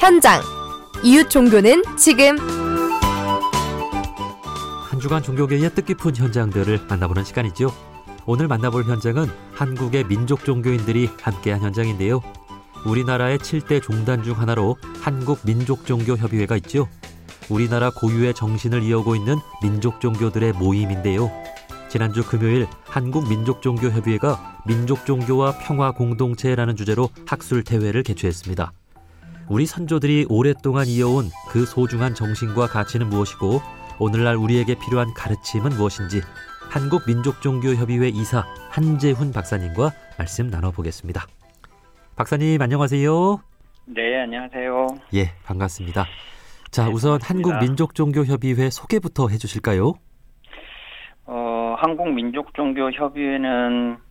현장. 이웃 종교는 지금. 한 주간 종교계의 뜻깊은 현장들을 만나보는 시간이죠. 오늘 만나볼 현장은 한국의 민족 종교인들이 함께한 현장인데요. 우리나라의 7대 종단 중 하나로 한국민족종교협의회가 있죠. 우리나라 고유의 정신을 이어오고 있는 민족종교들의 모임인데요. 지난주 금요일 한국민족종교협의회가 민족종교와 평화공동체라는 주제로 학술대회를 개최했습니다. 우리 선조들이 오랫동안 이어온 그 소중한 정신과 가치는 무엇이고 오늘날 우리에게 필요한 가르침은 무엇인지 한국민족종교협의회 이사 한재훈 박사님과 말씀 나눠보겠습니다. 박사님 안녕하세요. 네, 안녕하세요. 예, 반갑습니다. 자, 네, 우선 반갑습니다. 한국민족종교협의회 소개부터 해주실까요? 한국민족종교협의회는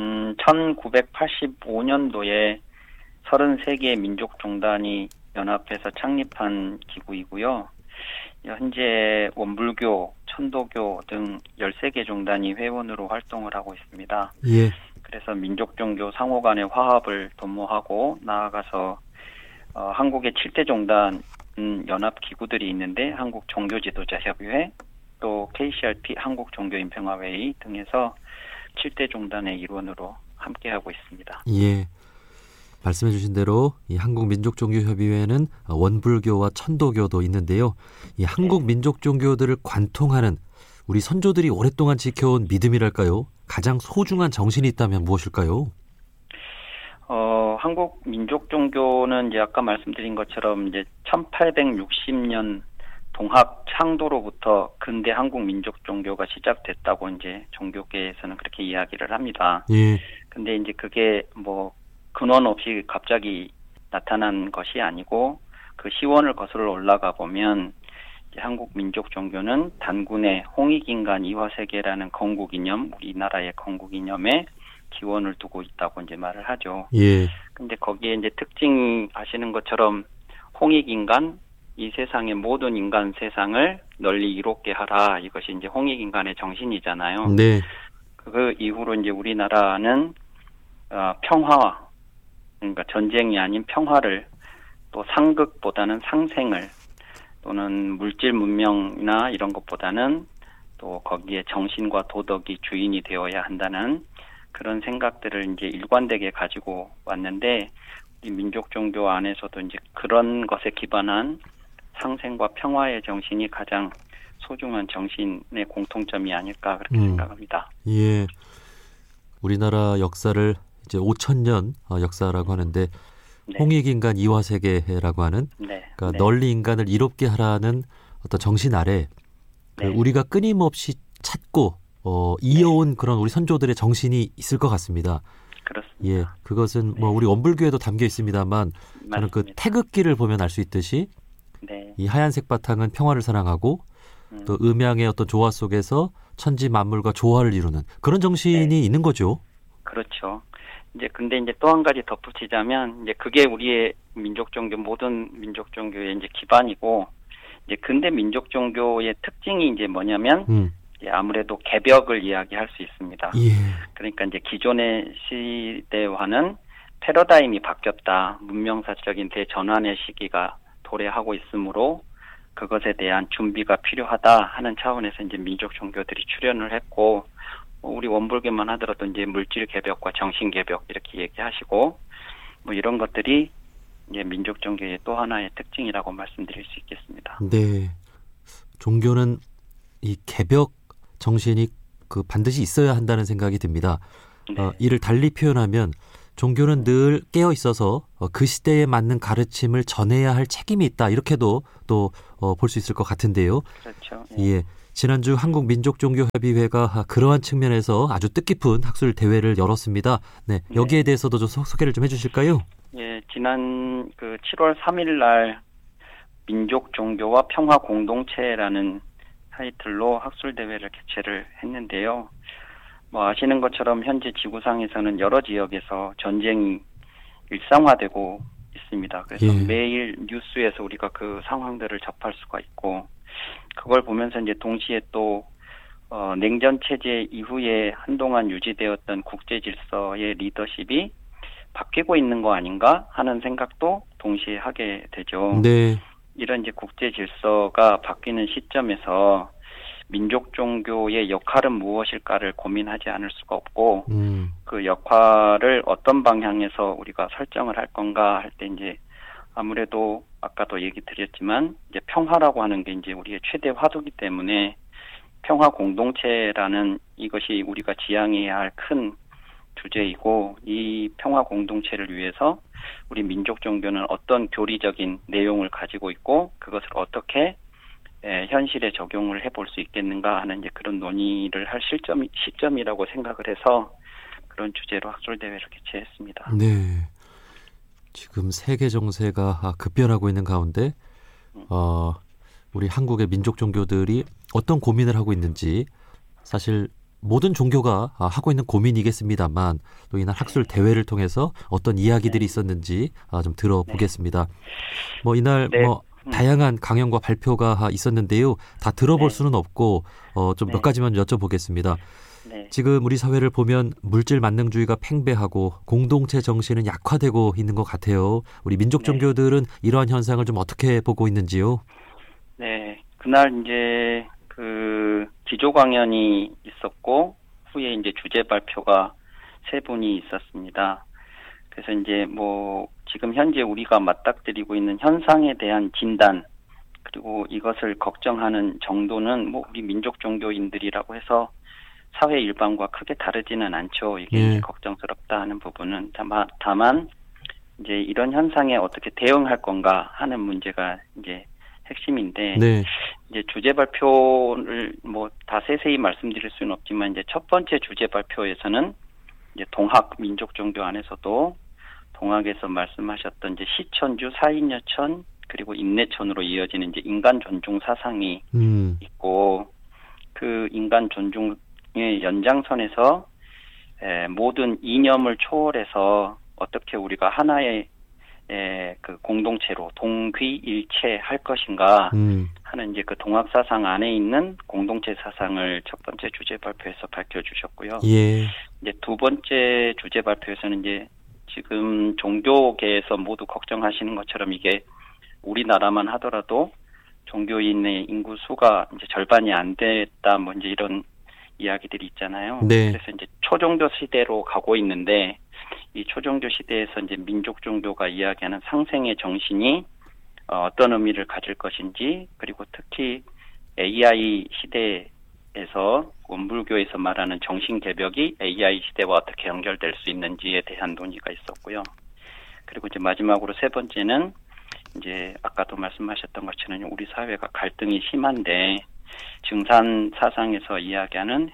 1985년도에 33개의 민족종단이 연합해서 창립한 기구이고요. 현재 원불교, 천도교 등 13개 종단이 회원으로 활동을 하고 있습니다. 예. 그래서 민족종교 상호 간의 화합을 도모하고 나아가서 한국의 7대 종단 연합 기구들이 있는데 한국종교지도자협의회, 또 KCRP 한국종교인평화회의 등에서 7대 종단의 일원으로 함께하고 있습니다. 예. 말씀해 주신 대로 이 한국민족종교협의회는 원불교와 천도교도 있는데요. 이 한국민족종교들을 관통하는 우리 선조들이 오랫동안 지켜온 믿음이랄까요? 가장 소중한 정신이 있다면 무엇일까요? 한국민족종교는 이제 아까 말씀드린 것처럼 이제 1860년 동학 창도로부터 근대 한국민족종교가 시작됐다고 이제 종교계에서는 그렇게 이야기를 합니다. 예. 근데 이제 그게 뭐 근원 없이 갑자기 나타난 것이 아니고 그 시원을 거슬러 올라가 보면 이제 한국 민족 종교는 단군의 홍익인간 이화세계라는 건국이념, 우리나라의 건국이념에 기원을 두고 있다고 이제 말을 하죠. 예. 근데 거기에 이제 특징이 아시는 것처럼 홍익인간, 이 세상의 모든 인간 세상을 널리 이롭게 하라. 이것이 이제 홍익인간의 정신이잖아요. 네. 그 이후로 이제 우리나라는 평화, 그러니까 전쟁이 아닌 평화를, 또 상극보다는 상생을, 또는 물질 문명이나 이런 것보다는 또 거기에 정신과 도덕이 주인이 되어야 한다는 그런 생각들을 이제 일관되게 가지고 왔는데, 이 민족 종교 안에서도 이제 그런 것에 기반한 상생과 평화의 정신이 가장 소중한 정신의 공통점이 아닐까 그렇게 생각합니다. 예. 우리나라 역사를 이제 5,000년 역사라고 하는데 네. 홍익인간 이화세계라고 하는 네. 그러니까 네. 널리 인간을 이롭게 하라는 어떤 정신 아래 그 네. 우리가 끊임없이 찾고 이어온 그런 우리 선조들의 정신이 있을 것 같습니다. 그렇습니다. 예, 그것은 뭐 우리 원불교에도 담겨 있습니다만 저는 그 맞습니다. 태극기를 보면 알 수 있듯이 네. 이 하얀색 바탕은 평화를 사랑하고 또 음양의 어떤 조화 속에서 천지 만물과 조화를 이루는 그런 정신이 네. 있는 거죠. 그렇죠. 이제 근데 이제 또 한 가지 덧붙이자면 이제 그게 우리의 민족 종교 모든 민족 종교의 이제 기반이고, 이제 근대 민족 종교의 특징이 이제 뭐냐면 이제 아무래도 개벽을 이야기할 수 있습니다. 예. 그러니까 이제 기존의 시대와는 패러다임이 바뀌었다. 문명사적인 대전환의 시기가 도래하고 있으므로 그것에 대한 준비가 필요하다 하는 차원에서 이제 민족 종교들이 출현을 했고, 우리 원불교만 하더라도 이제 물질 개벽과 정신 개벽 이렇게 얘기하시고, 뭐 이런 것들이 이제 민족 종교의 또 하나의 특징이라고 말씀드릴 수 있겠습니다. 네. 종교는 이 개벽 정신이 그 반드시 있어야 한다는 생각이 듭니다. 네. 이를 달리 표현하면 종교는 늘 깨어 있어서 그 시대에 맞는 가르침을 전해야 할 책임이 있다. 이렇게도 또 볼 수 있을 것 같은데요. 그렇죠. 예. 지난주 한국민족종교협의회가 그러한 측면에서 아주 뜻깊은 학술 대회를 열었습니다. 네, 여기에 대해서도 좀 소개를 좀 해주실까요? 예, 지난 그 7월 3일 날 민족 종교와 평화 공동체라는 타이틀로 학술 대회를 개최를 했는데요. 뭐 아시는 것처럼 현재 지구상에서는 여러 지역에서 전쟁이 일상화되고 있습니다. 그래서 매일 뉴스에서 우리가 그 상황들을 접할 수가 있고, 그걸 보면서 이제 동시에 또 냉전 체제 이후에 한동안 유지되었던 국제 질서의 리더십이 바뀌고 있는 거 아닌가 하는 생각도 동시에 하게 되죠. 네. 이런 이제 국제 질서가 바뀌는 시점에서 민족 종교의 역할은 무엇일까를 고민하지 않을 수가 없고 그 역할을 어떤 방향에서 우리가 설정을 할 건가 할 때 이제 아무래도 아까도 얘기 드렸지만 이제 평화라고 하는 게 이제 우리의 최대 화두이기 때문에 평화 공동체라는 이것이 우리가 지향해야 할 큰 주제이고 이 평화 공동체를 위해서 우리 민족 종교는 어떤 교리적인 내용을 가지고 있고 그것을 어떻게 현실에 적용을 해볼 수 있겠는가 하는 이제 그런 논의를 할 시점이라고 생각을 해서 그런 주제로 학술대회를 개최했습니다. 네. 지금 세계 정세가 급변하고 있는 가운데 우리 한국의 민족 종교들이 어떤 고민을 하고 있는지 사실 모든 종교가 하고 있는 고민이겠습니다만 또 이날 학술 대회를 통해서 어떤 이야기들이 있었는지 좀 들어보겠습니다. 뭐 이날 다양한 강연과 발표가 있었는데요. 다 들어볼 수는 없고 좀 몇 가지만 여쭤보겠습니다. 지금 우리 사회를 보면 물질 만능주의가 팽배하고 공동체 정신은 약화되고 있는 것 같아요. 우리 민족 종교들은 이러한 현상을 좀 어떻게 보고 있는지요? 네, 그날 이제 그 기조 강연이 있었고 후에 이제 주제 발표가 3분이 있었습니다. 그래서 이제 뭐 지금 현재 우리가 맞닥뜨리고 있는 현상에 대한 진단 그리고 이것을 걱정하는 정도는 뭐 우리 민족 종교인들이라고 해서 사회 일반과 크게 다르지는 않죠. 이게 이제 걱정스럽다 하는 부분은 다만 이제 이런 현상에 어떻게 대응할 건가 하는 문제가 이제 핵심인데 이제 주제 발표를 뭐 다 세세히 말씀드릴 수는 없지만 이제 첫 번째 주제 발표에서는 이제 동학 민족 종교 안에서도 동학에서 말씀하셨던 이제 시천주, 사인여천 그리고 인내천으로 이어지는 이제 인간 존중 사상이 있고 그 인간 존중의 연장선에서 모든 이념을 초월해서 어떻게 우리가 하나의 그 공동체로 동귀일체할 것인가 하는 이제 그 동학 사상 안에 있는 공동체 사상을 첫 번째 주제 발표에서 밝혀주셨고요. 이제 두 번째 주제 발표에서는 이제 지금 종교계에서 모두 걱정하시는 것처럼 이게 우리나라만 하더라도 종교인의 인구 수가 이제 절반이 안 됐다, 뭐 이제 이런 이야기들이 있잖아요. 그래서 이제 초종교 시대로 가고 있는데 이 초종교 시대에서 이제 민족 종교가 이야기하는 상생의 정신이 어떤 의미를 가질 것인지 그리고 특히 AI 시대에서 원불교에서 말하는 정신개벽이 AI 시대와 어떻게 연결될 수 있는지에 대한 논의가 있었고요. 그리고 이제 마지막으로 세 번째는 이제 아까도 말씀하셨던 것처럼 우리 사회가 갈등이 심한데 증산 사상에서 이야기하는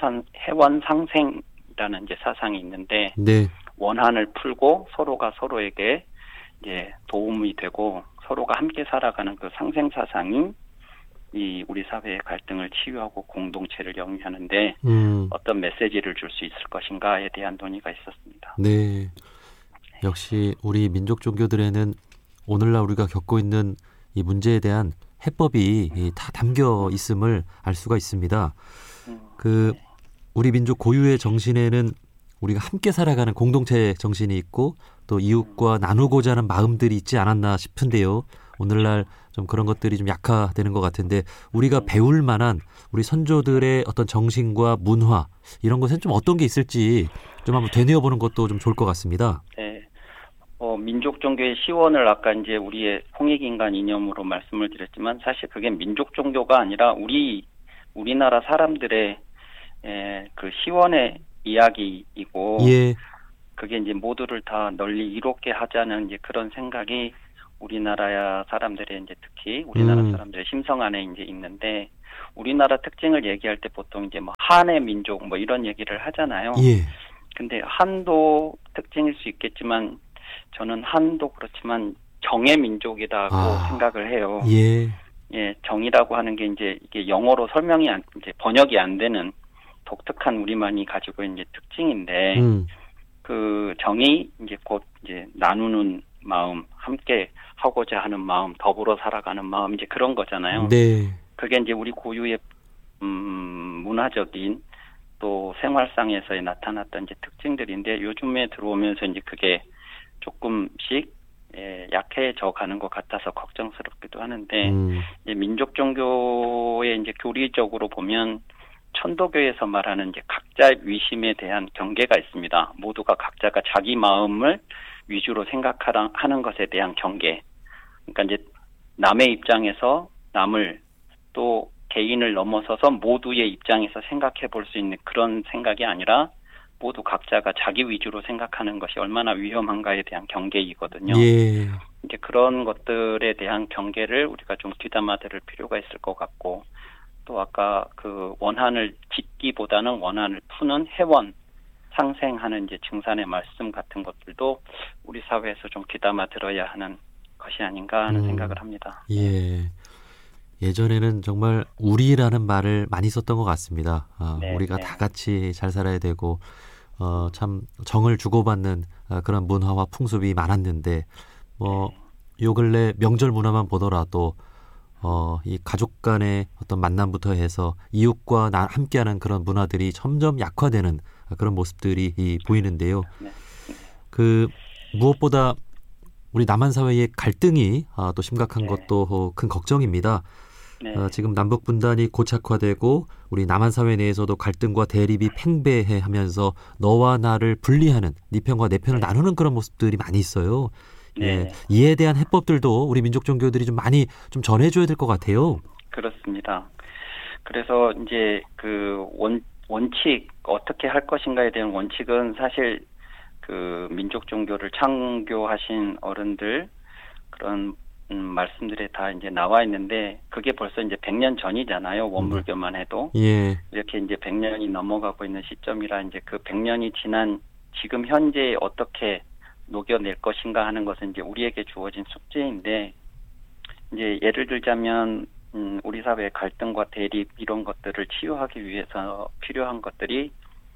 해원상생이라는 이제 사상이 있는데 원한을 풀고 서로가 서로에게 이제 도움이 되고 서로가 함께 살아가는 그 상생 사상이 이 우리 사회의 갈등을 치유하고 공동체를 영위하는데 어떤 메시지를 줄 수 있을 것인가에 대한 논의가 있었습니다. 네, 역시 우리 민족 종교들에는 오늘날 우리가 겪고 있는 이 문제에 대한 해법이 다 담겨 있음을 알 수가 있습니다. 그 우리 민족 고유의 정신에는 우리가 함께 살아가는 공동체 정신이 있고 또 이웃과 나누고자 하는 마음들이 있지 않았나 싶은데요. 오늘날 좀 그런 것들이 좀 약화되는 것 같은데 우리가 배울 만한 우리 선조들의 어떤 정신과 문화 이런 것은 좀 어떤 게 있을지 좀 한번 되뇌어보는 것도 좀 좋을 것 같습니다. 네. 민족 종교의 시원을 아까 이제 우리의 홍익인간 이념으로 말씀을 드렸지만 사실 그게 민족 종교가 아니라 우리나라 사람들의 그 시원의 이야기이고 그게 이제 모두를 다 널리 이롭게 하자는 이제 그런 생각이 우리나라 사람들의 이제 특히 우리나라 사람들의 심성 안에 이제 있는데 우리나라 특징을 얘기할 때 보통 이제 뭐 한의 민족 뭐 이런 얘기를 하잖아요. 근데 한도 특징일 수 있겠지만 저는 한도 그렇지만 정의 민족이라고 생각을 해요. 정이라고 하는 게 이제 이게 영어로 이제 번역이 안 되는 독특한 우리만이 가지고 있는 이제 특징인데 그 정이 이제 곧 이제 나누는 마음, 함께 하고자 하는 마음, 더불어 살아가는 마음 이제 그런 거잖아요. 그게 이제 우리 고유의 문화적인 또 생활상에서 나타났던 이제 특징들인데 요즘에 들어오면서 이제 그게 조금씩 약해져 가는 것 같아서 걱정스럽기도 하는데 이제 민족 종교의 이제 교리적으로 보면 천도교에서 말하는 이제 각자 위심에 대한 경계가 있습니다. 모두가 각자가 자기 마음을 위주로 생각하는 것에 대한 경계. 그러니까 이제 남의 입장에서 남을 또 개인을 넘어서서 모두의 입장에서 생각해 볼 수 있는 그런 생각이 아니라 모두 각자가 자기 위주로 생각하는 것이 얼마나 위험한가에 대한 경계이거든요. 예. 이제 그런 것들에 대한 경계를 우리가 좀 귀담아 들을 필요가 있을 것 같고 또 아까 그 원한을 짓기보다는 원한을 푸는 해원, 상생하는 이제 증산의 말씀 같은 것들도 우리 사회에서 좀 귀담아 들어야 하는 것이 아닌가 하는 생각을 합니다. 예. 예전에는 정말 우리라는 말을 많이 썼던 것 같습니다. 우리가 다 같이 잘 살아야 되고 참 정을 주고받는 그런 문화와 풍습이 많았는데 요 근래 명절 문화만 보더라도 이 가족 간의 어떤 만남부터 해서 이웃과 함께하는 그런 문화들이 점점 약화되는 그런 모습들이 보이는데요. 그 무엇보다 우리 남한 사회의 갈등이 또 심각한 것도 큰 걱정입니다. 지금 남북 분단이 고착화되고 우리 남한 사회 내에서도 갈등과 대립이 팽배해하면서 너와 나를 분리하는 네 편과 내 편을 나누는 그런 모습들이 많이 있어요. 이에 대한 해법들도 우리 민족 종교들이 좀 많이 좀 전해줘야 될 것 같아요. 그렇습니다. 그래서 이제 그 원칙 어떻게 할 것인가에 대한 원칙은 사실 그 민족 종교를 창교하신 어른들 그런 말씀들에 다 이제 나와 있는데 그게 벌써 이제 100년 전이잖아요. 원불교만 해도. 이렇게 이제 100년이 넘어가고 있는 시점이라 이제 그 100년이 지난 지금 현재 어떻게 녹여낼 것인가 하는 것은 이제 우리에게 주어진 숙제인데 이제 예를 들자면 우리 사회의 갈등과 대립 이런 것들을 치유하기 위해서 필요한 것들이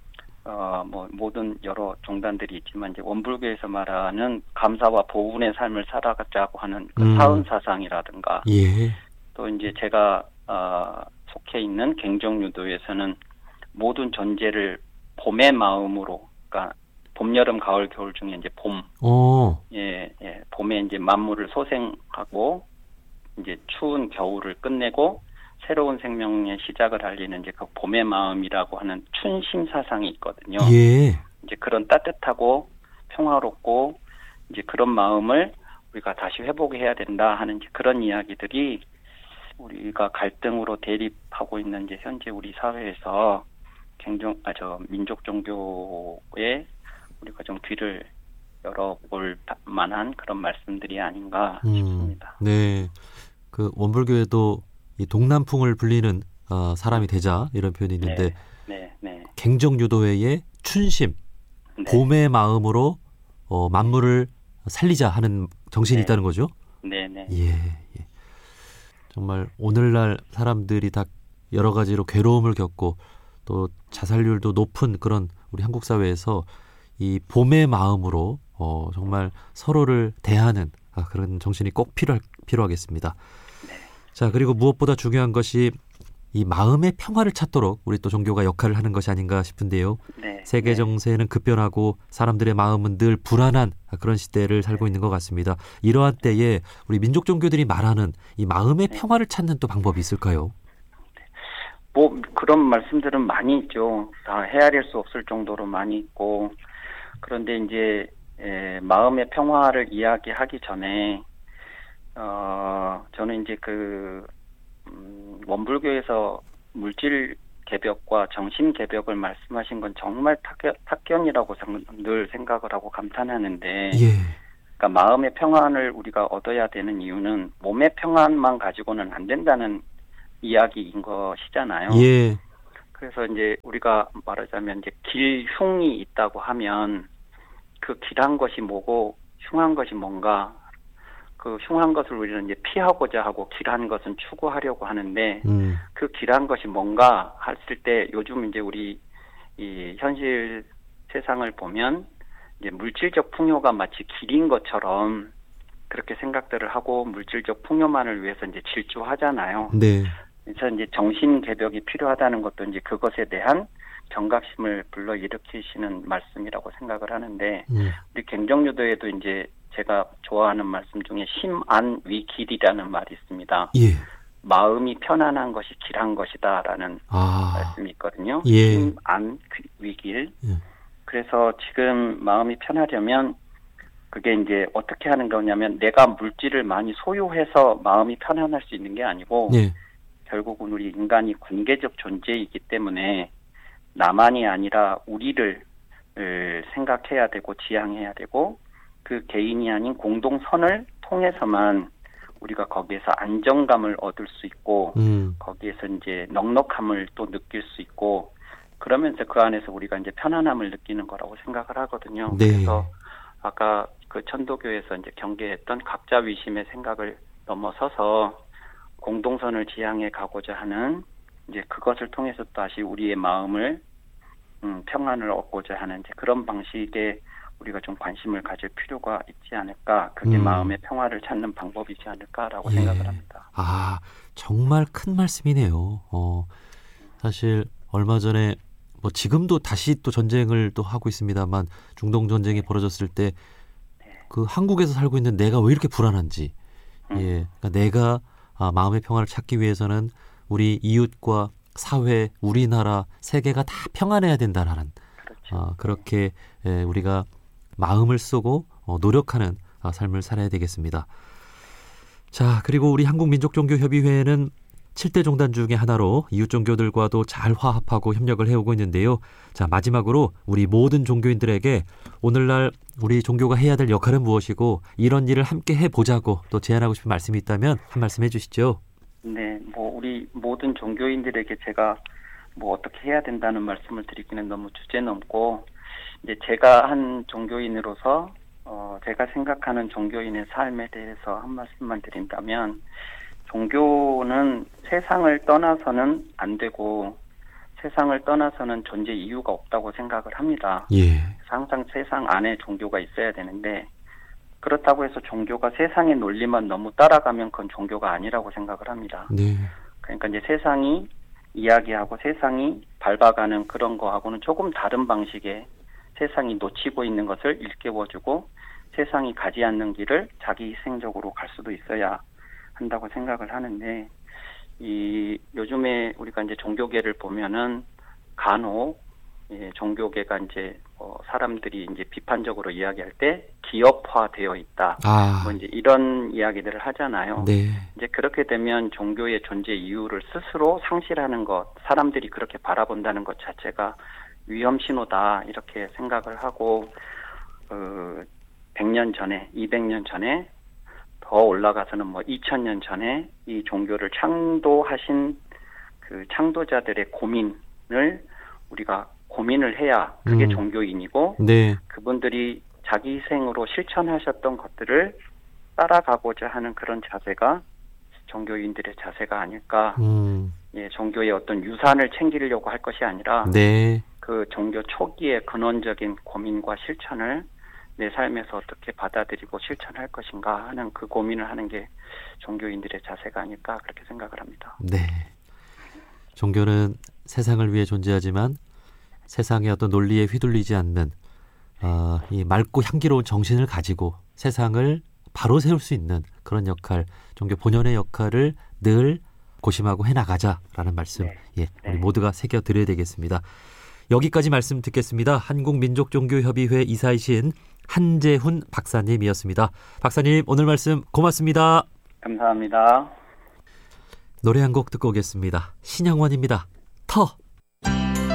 모든 여러 종단들이 있지만 이제 원불교에서 말하는 감사와 보훈의 삶을 살아가자고 하는 그 사은 사상이라든가 또 이제 제가 속해 있는 갱정유도에서는 모든 존재를 봄의 마음으로 그러니까 봄, 여름, 가을, 겨울 중에 이제 봄, 봄에 이제 만물을 소생하고 이제 추운 겨울을 끝내고 새로운 생명의 시작을 알리는 이제 그 봄의 마음이라고 하는 춘심 사상이 있거든요. 이제 그런 따뜻하고 평화롭고 이제 그런 마음을 우리가 다시 회복해야 된다 하는 이제 그런 이야기들이 우리가 갈등으로 대립하고 있는 이제 현재 우리 사회에서 민족 종교에 우리가 좀 귀를 열어볼 만한 그런 말씀들이 아닌가 싶습니다. 네, 그 원불교에도 이 동남풍을 불리는 사람이 되자 이런 표현이 있는데 갱정유도회의 춘심, 봄의 마음으로 만물을 살리자 하는 정신이 있다는 거죠? 정말 오늘날 사람들이 다 여러 가지로 괴로움을 겪고 또 자살률도 높은 그런 우리 한국 사회에서 이 봄의 마음으로 정말 서로를 대하는 그런 정신이 꼭 필요하겠습니다. 자, 그리고 무엇보다 중요한 것이 이 마음의 평화를 찾도록 우리 또 종교가 역할을 하는 것이 아닌가 싶은데요. 세계 정세는 급변하고 사람들의 마음은 늘 불안한 그런 시대를 살고 있는 것 같습니다. 이러한 때에 우리 민족 종교들이 말하는 이 마음의 평화를 찾는 또 방법이 있을까요? 그런 말씀들은 많이 있죠. 다 헤아릴 수 없을 정도로 많이 있고 그런데 이제 마음의 평화를 이야기하기 전에 저는 이제 원불교에서 물질 개벽과 정신 개벽을 말씀하신 건 정말 탁견이라고 늘 생각을 하고 감탄하는데, 그러니까 마음의 평안을 우리가 얻어야 되는 이유는 몸의 평안만 가지고는 안 된다는 이야기인 것이잖아요. 그래서 이제 우리가 말하자면 이제 길흉이 있다고 하면 그 길한 것이 뭐고 흉한 것이 뭔가 그 흉한 것을 우리는 이제 피하고자 하고 길한 것은 추구하려고 하는데 그 길한 것이 뭔가 했을 때 요즘 이제 우리 이 현실 세상을 보면 이제 물질적 풍요가 마치 길인 것처럼 그렇게 생각들을 하고 물질적 풍요만을 위해서 이제 질주하잖아요. 그래서 이제 정신 개벽이 필요하다는 것도 이제 그것에 대한 경각심을 불러일으키시는 말씀이라고 생각을 하는데 우리 갱정유도에도 이제 제가 좋아하는 말씀 중에 심안위길이라는 말이 있습니다. 예. 마음이 편안한 것이 길한 것이다라는 말씀이 있거든요. 예. 심안위길. 그래서 지금 마음이 편하려면 그게 이제 어떻게 하는 거냐면 내가 물질을 많이 소유해서 마음이 편안할 수 있는 게 아니고 예. 결국은 우리 인간이 관계적 존재이기 때문에 나만이 아니라 우리를 생각해야 되고 지향해야 되고 그 개인이 아닌 공동선을 통해서만 우리가 거기에서 안정감을 얻을 수 있고 거기에서 이제 넉넉함을 또 느낄 수 있고 그러면서 그 안에서 우리가 이제 편안함을 느끼는 거라고 생각을 하거든요. 네. 그래서 아까 그 천도교에서 이제 경계했던 각자 위심의 생각을 넘어서서 공동선을 지향해 가고자 하는 이제 그것을 통해서 다시 우리의 마음을 평안을 얻고자 하는 이제 그런 방식의 우리가 좀 관심을 가질 필요가 있지 않을까. 그게 마음의 평화를 찾는 방법이지 않을까라고 생각을 합니다. 아, 정말 큰 말씀이네요. 사실 얼마 전에 뭐 지금도 다시 또 전쟁을 또 하고 있습니다만 중동 전쟁이 벌어졌을 때 그 한국에서 살고 있는 내가 왜 이렇게 불안한지, 예, 그러니까 내가 마음의 평화를 찾기 위해서는 우리 이웃과 사회, 우리나라, 세계가 다 평안해야 된다라는 그렇게 우리가 마음을 쓰고 노력하는 삶을 살아야 되겠습니다. 자, 그리고 우리 한국민족종교협의회는 7대 종단 중의 하나로 이웃 종교들과도 잘 화합하고 협력을 해오고 있는데요. 자, 마지막으로 우리 모든 종교인들에게 오늘날 우리 종교가 해야 될 역할은 무엇이고 이런 일을 함께 해보자고 또 제안하고 싶은 말씀이 있다면 한 말씀 해주시죠. 네, 뭐 우리 모든 종교인들에게 제가 뭐 어떻게 해야 된다는 말씀을 드리기는 너무 주제넘고 이제 제가 한 종교인으로서 제가 생각하는 종교인의 삶에 대해서 한 말씀만 드린다면 종교는 세상을 떠나서는 안 되고 세상을 떠나서는 존재 이유가 없다고 생각을 합니다. 예. 항상 세상 안에 종교가 있어야 되는데 그렇다고 해서 종교가 세상의 논리만 너무 따라가면 그건 종교가 아니라고 생각을 합니다. 네. 그러니까 이제 세상이 이야기하고 세상이 밟아가는 그런 거하고는 조금 다른 방식의 세상이 놓치고 있는 것을 일깨워주고 세상이 가지 않는 길을 자기 희생적으로 갈 수도 있어야 한다고 생각을 하는데 요즘에 우리가 이제 종교계를 보면은 간혹 종교계가 이제 사람들이 이제 비판적으로 이야기할 때 기업화되어 있다. 뭐 이제 이런 이야기들을 하잖아요. 네. 이제 그렇게 되면 종교의 존재 이유를 스스로 상실하는 것, 사람들이 그렇게 바라본다는 것 자체가 위험 신호다 이렇게 생각을 하고 100년 전에, 200년 전에 더 올라가서는 뭐 2000년 전에 이 종교를 창도하신 그 창도자들의 고민을 우리가 고민을 해야 그게 종교인이고 네. 그분들이 자기 희생으로 실천하셨던 것들을 따라가고자 하는 그런 자세가 종교인들의 자세가 아닐까. 예, 종교의 어떤 유산을 챙기려고 할 것이 아니라 네. 그 종교 초기의 근원적인 고민과 실천을 내 삶에서 어떻게 받아들이고 실천할 것인가 하는 그 고민을 하는 게 종교인들의 자세가 아닐까 그렇게 생각을 합니다. 네. 종교는 세상을 위해 존재하지만 세상의 어떤 논리에 휘둘리지 않는 이 맑고 향기로운 정신을 가지고 세상을 바로 세울 수 있는 그런 역할, 종교 본연의 역할을 늘 고심하고 해나가자라는 말씀 네. 예, 우리 모두가 새겨드려야 되겠습니다. 여기까지 말씀 듣겠습니다. 한국민족종교협의회 이사이신 한재훈 박사님이었습니다. 박사님 오늘 말씀 고맙습니다. 감사합니다. 노래 한 곡 듣고 오겠습니다. 신영원입니다. 터.